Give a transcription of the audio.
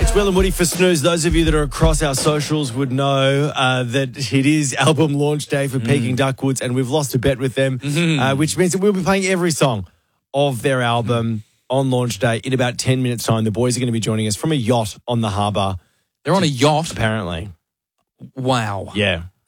It's Will and Woody for Snooze. Those of you that are across our socials would know that it is album launch day for Peking Duckwoods, and we've lost a bet with them, which means that we'll be playing every song of their album on launch day in about 10 minutes' time. The boys are going to be joining us from a yacht on the harbour. They're on a yacht? Apparently. Wow. Yeah.